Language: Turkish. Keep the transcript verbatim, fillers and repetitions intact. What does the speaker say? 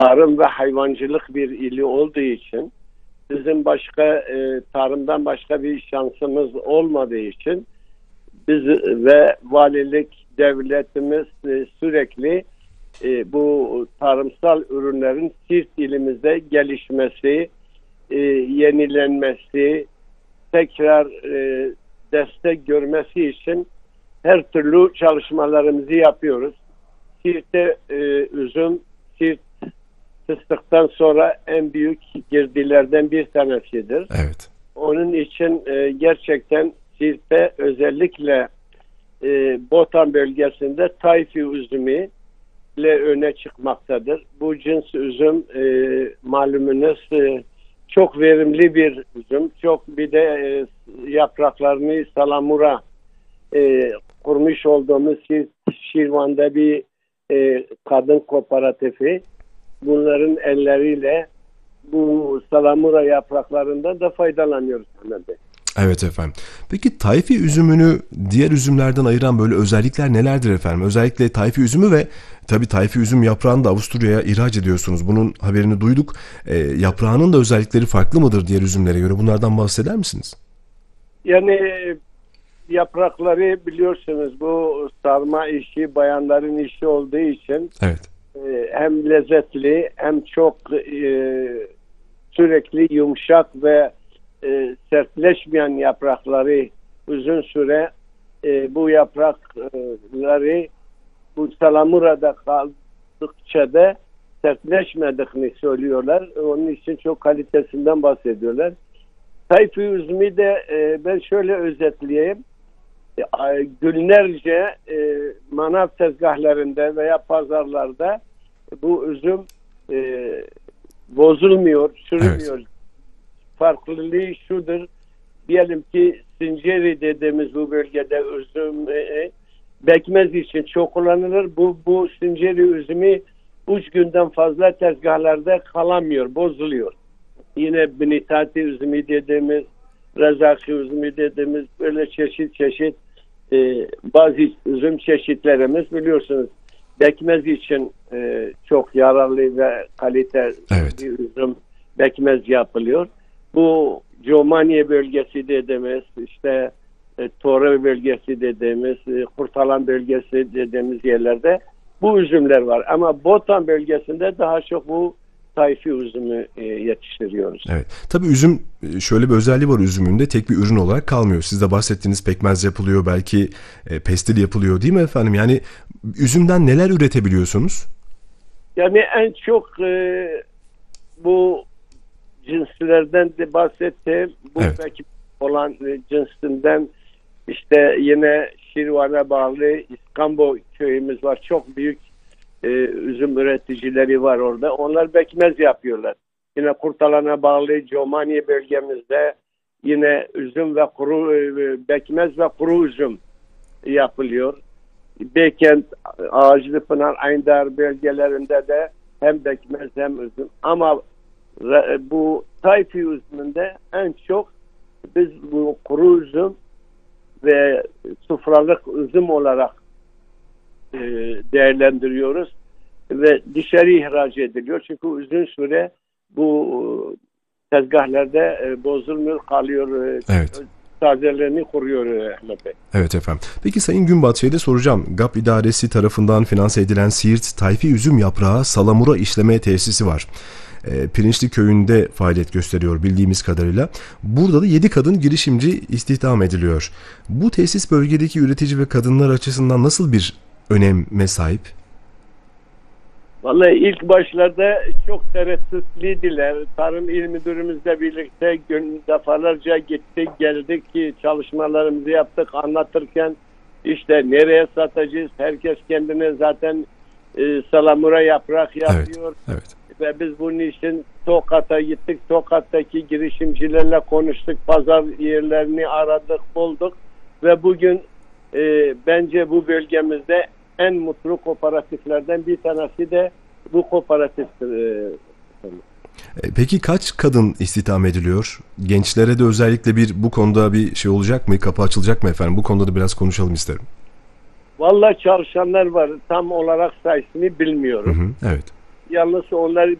tarım ve hayvancılık bir ili olduğu için, bizim başka e, tarımdan başka bir şansımız olmadığı için biz ve valilik, devletimiz e, sürekli e, bu tarımsal ürünlerin Siirt ilimizde gelişmesi, e, yenilenmesi, tekrar e, destek görmesi için her türlü çalışmalarımızı yapıyoruz. Siirt'te e, üzüm, Siirt fıstıktan sonra en büyük girdilerden bir tanesidir. Evet. Onun için e, gerçekten Siirt'te özellikle e, Botan bölgesinde Tayfi üzümü ile öne çıkmaktadır. Bu cins üzüm e, malumunuz e, çok verimli bir üzüm. Çok bir de e, yapraklarını salamura e, kurmuş olduğumuz Şirvan'da bir e, kadın kooperatifi bunların elleriyle bu salamura yapraklarından da faydalanıyoruz. Evet efendim. Peki Tayfi üzümünü diğer üzümlerden ayıran böyle özellikler nelerdir efendim? Özellikle Tayfi üzümü ve tabii Tayfi üzüm yaprağını da Avusturya'ya ihraç ediyorsunuz. Bunun haberini duyduk. E, yaprağının da özellikleri farklı mıdır diğer üzümlere göre? Bunlardan bahseder misiniz? Yani yaprakları biliyorsunuz bu sarma işi bayanların işi olduğu için evet. e, hem lezzetli hem çok e, sürekli yumuşak ve e, sertleşmeyen yaprakları uzun süre e, bu yaprakları bu salamurada kaldıkça da sertleşmediklerini söylüyorlar. Onun için çok kalitesinden bahsediyorlar. Tayfi üzümü de e, ben şöyle özetleyeyim. E, günlerce e, manav tezgahlarında veya pazarlarda bu üzüm e, bozulmuyor, çürümüyor. Evet. Farklılığı şudur. Diyelim ki Sinceri dediğimiz bu bölgede üzüm e, bekmez için çok kullanılır. Bu, bu Sinceri üzümü üç günden fazla tezgahlarda kalamıyor, bozuluyor. Yine Binitati üzümü dediğimiz, Rezaki üzümü dediğimiz böyle çeşit çeşit e, bazı üzüm çeşitlerimiz biliyorsunuz bekmez için e, çok yararlı ve kaliteli evet. bir üzüm bekmez yapılıyor. Bu Comaniye bölgesi dediğimiz işte e, Tore bölgesi dediğimiz e, Kurtalan bölgesi dediğimiz yerlerde bu üzümler var. Ama Botan bölgesinde daha çok bu Tayfi üzümü e, yetiştiriyoruz. Evet. Tabii üzüm şöyle bir özelliği var üzümünde tek bir ürün olarak kalmıyor. Siz de bahsettiğiniz pekmez yapılıyor, belki e, pestil yapılıyor değil mi efendim? Yani üzümden neler üretebiliyorsunuz? Yani en çok e, bu cinslerden de bahsettim. Bu evet. belki olan e, cinsinden işte yine Şirvan'a bağlı İskambo köyümüz var. Çok büyük e, üzüm üreticileri var orada. Onlar bekmez yapıyorlar. Yine Kurtalan'a bağlı Comaniye bölgemizde yine üzüm ve kuru e, bekmez ve kuru üzüm yapılıyor. Beykent, Ağaçlıpınar, Ayndar bölgelerinde de hem bekmez hem üzüm. Ama bu Tayfi üzümünde en çok biz bu kuru üzüm ve sofralık üzüm olarak e, değerlendiriyoruz ve dışarı ihraç ediliyor. Çünkü uzun süre bu tezgahlarda e, bozulmuyor, kalıyor. E, evet. Tazelerini koruyor Ahmet Bey. Evet efendim. Peki Sayın Günbatçı'ya da soracağım. G A P İdaresi tarafından finanse edilen Siirt Tayfi Üzüm Yaprağı Salamura İşleme Tesisi var. E, Pirinçli Köyü'nde faaliyet gösteriyor bildiğimiz kadarıyla. Burada da yedi kadın girişimci istihdam ediliyor. Bu tesis bölgedeki üretici ve kadınlar açısından nasıl bir öneme sahip? Vallahi ilk başlarda çok tereddütlüydüler. Tarım İl Müdürümüzle birlikte gün defalarca gittik, geldik ki çalışmalarımızı yaptık. Anlatırken işte nereye satacağız? Herkes kendine zaten e, salamura yaprak yapıyor. Evet, evet. Ve biz bunun için Tokat'a gittik. Tokat'taki girişimcilerle konuştuk. Pazar yerlerini aradık, bulduk. Ve bugün e, bence bu bölgemizde en mutlu kooperatiflerden bir tanesi de bu kooperatiftir. Peki kaç kadın istihdam ediliyor? Gençlere de özellikle bir bu konuda bir şey olacak mı? Kapı açılacak mı efendim? Bu konuda da biraz konuşalım isterim. Vallahi çalışanlar var. Tam olarak sayısını bilmiyorum. Hı hı, evet. yalnız onları